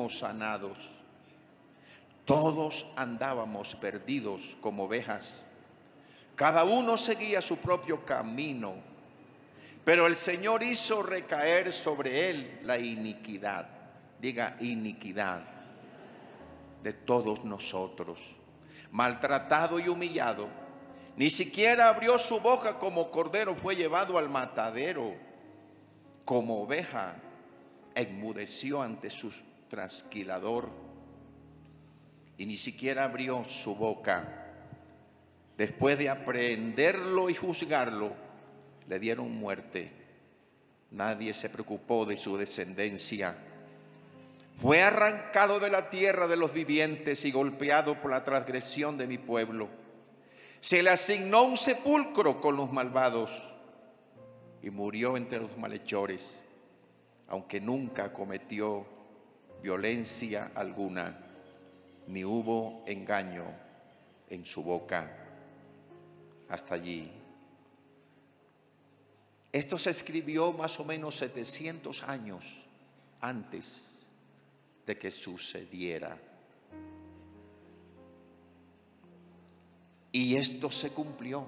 fuimos sanados. Todos andábamos perdidos como ovejas. Cada uno seguía su propio camino. Pero el Señor hizo recaer sobre él la iniquidad. Diga, iniquidad de todos nosotros. Maltratado y humillado, ni siquiera abrió su boca. Como cordero fue llevado al matadero. Como oveja enmudeció ante su trasquilador, y ni siquiera abrió su boca. Después de aprehenderlo y juzgarlo, le dieron muerte. Nadie se preocupó de su descendencia. Fue arrancado de la tierra de los vivientes y golpeado por la transgresión de mi pueblo. Se le asignó un sepulcro con los malvados y murió entre los malhechores, aunque nunca cometió violencia alguna, ni hubo engaño en su boca. Hasta allí. Esto se escribió más o menos 700 años antes de que sucediera. Y esto se cumplió,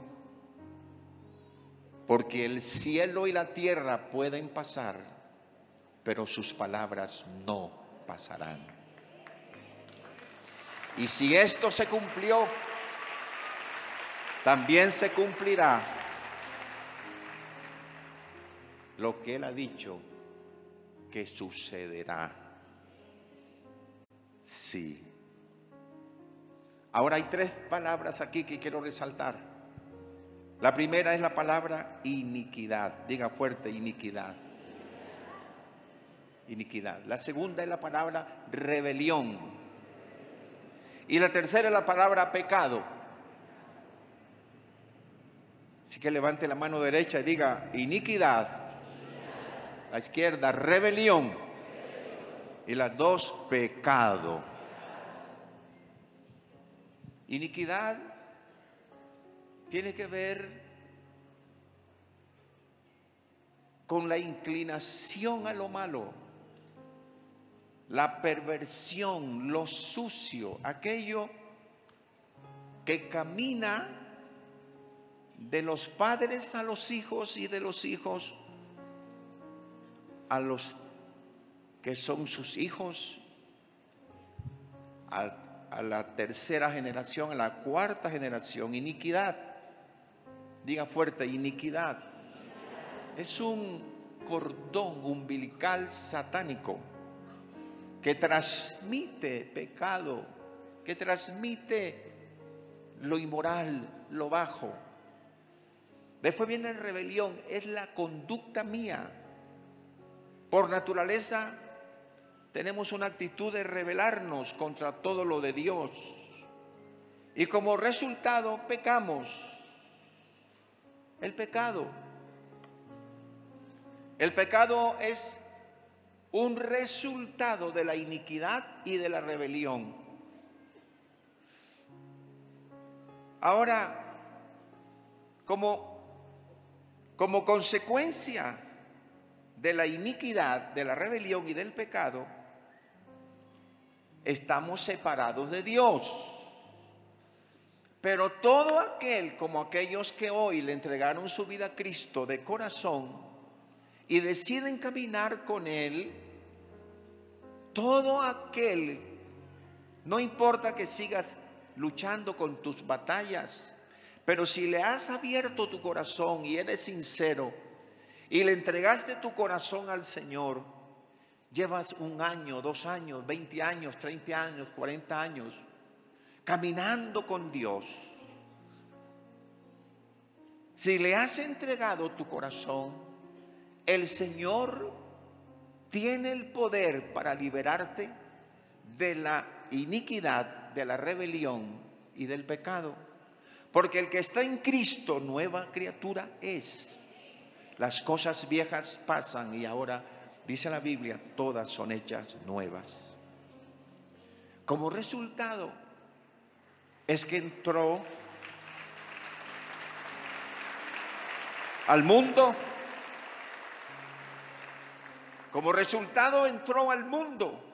porque el cielo y la tierra pueden pasar, pero sus palabras no pasarán. Y si esto se cumplió, también se cumplirá lo que Él ha dicho que sucederá. Sí. Ahora hay 3 palabras aquí que quiero resaltar. La primera es la palabra iniquidad. Diga fuerte, iniquidad. Iniquidad. La segunda es la palabra rebelión. Y la tercera es la palabra pecado. Así que levante la mano derecha y diga iniquidad. La izquierda, rebelión. Y las 2, pecado. Iniquidad tiene que ver con la inclinación a lo malo, la perversión, lo sucio, aquello que camina de los padres a los hijos y de los hijos a los que son sus hijos, a la tercera generación, a la cuarta generación. Iniquidad. Diga fuerte, iniquidad. Es un cordón umbilical satánico que transmite pecado, que transmite lo inmoral, lo bajo. Después viene la rebelión, es la conducta mía. Por naturaleza tenemos una actitud de rebelarnos contra todo lo de Dios. Y como resultado pecamos. El pecado es un resultado de la iniquidad y de la rebelión. Ahora, como consecuencia de la iniquidad, de la rebelión y del pecado, estamos separados de Dios. Pero todo aquel, como aquellos que hoy le entregaron su vida a Cristo de corazón y deciden caminar con Él, todo aquel, no importa que sigas luchando con tus batallas, pero si le has abierto tu corazón y eres sincero y le entregaste tu corazón al Señor, llevas 1 año, 2 años, 20 años, 30 años, 40 años caminando con Dios. Si le has entregado tu corazón, el Señor tiene el poder para liberarte de la iniquidad, de la rebelión y del pecado. Porque el que está en Cristo, nueva criatura es. Las cosas viejas pasan y ahora, dice la Biblia, todas son hechas nuevas. Como resultado, es que entró al mundo. Como resultado entró al mundo